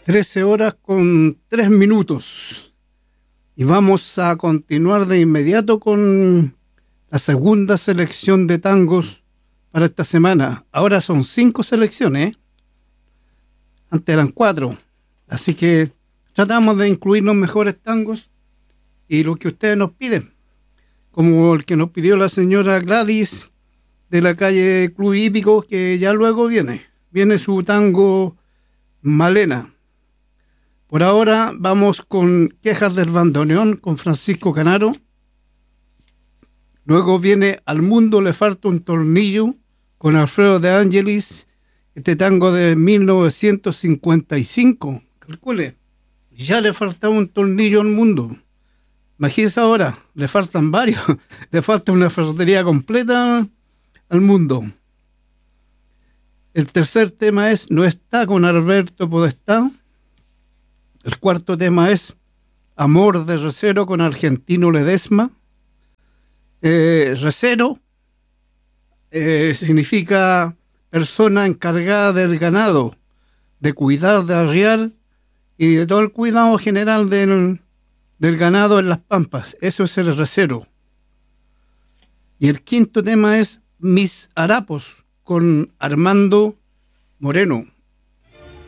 13:03. Y vamos a continuar de inmediato con la segunda selección de tangos para esta semana. Ahora son 5 selecciones, ¿eh? Antes eran 4. Así que tratamos de incluir los mejores tangos y lo que ustedes nos piden. Como el que nos pidió la señora Gladys de la calle Club Hípico, que ya luego viene su tango Malena. Por ahora vamos con Quejas del Bandoneón con Francisco Canaro. Luego viene Al mundo le falta un tornillo con Alfredo de Angelis, este tango de 1955. Calcule, ya le faltaba un tornillo al mundo. Imagínese ahora, le faltan varios. Le falta una ferretería completa al mundo. El tercer tema es No está con Alberto Podestá. El cuarto tema es Amor de Recero con Argentino Ledesma. Recero significa persona encargada del ganado, de cuidar, de arriar y de todo el cuidado general del ganado en las pampas. Eso es el recero. Y el quinto tema es Mis Harapos con Armando Moreno.